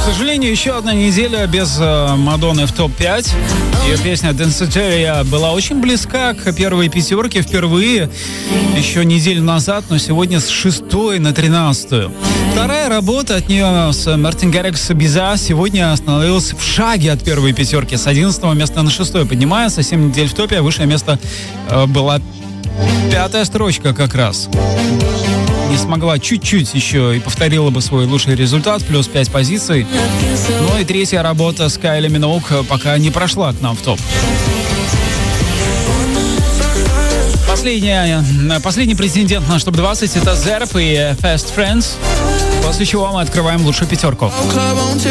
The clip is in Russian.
сожалению, еще одна неделя без Мадонны в топ-5. Ее песня «Danceteria» была очень близка к первой пятерке впервые еще неделю назад, но сегодня с 6 на 13. Вторая работа от нее с Мартин Гаррикс «Биза» сегодня остановилась в шаге от первой пятерки. С 11 места на 6 поднимается, 7 недель в топе, а высшее место была 5-я строчка как раз. Не смогла чуть-чуть еще и повторила бы свой лучший результат, плюс 5 позиций. Ну и третья работа с Кайли Миноуг пока не прошла к нам в топ. Последний претендент на топ-20 это Zerp и Fast Friends, после чего мы открываем лучшую пятерку.